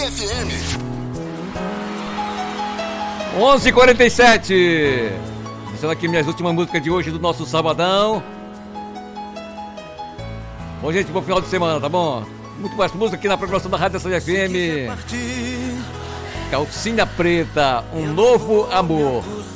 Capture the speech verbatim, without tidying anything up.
F M. onze e quarenta e sete. Começando aqui minhas últimas músicas de hoje do nosso sabadão. Bom, gente, bom final de semana, tá bom? Muito mais música aqui na programação da Rádio Cidade F M. Calcinha Preta, um novo amor.